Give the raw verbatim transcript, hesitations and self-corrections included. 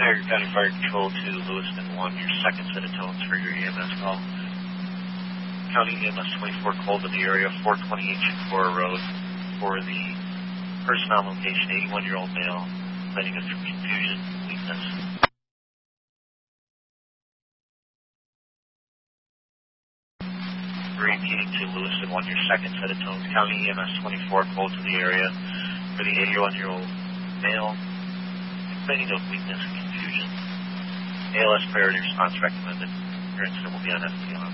Niagara County Fire Control to Lewiston one, your second set of tones for your E M S call. County E M S twenty-four called to the area, four twenty-eight Chicora Road, for the person on location, eighty-one-year-old male, complaining of confusion, weakness. Repeating to Lewiston one, your second set of tones. County E M S twenty-four called to the area for the eighty-one-year-old male, complaining of weakness and confusion. A L S priority response recommended. Your incident will be on F D R.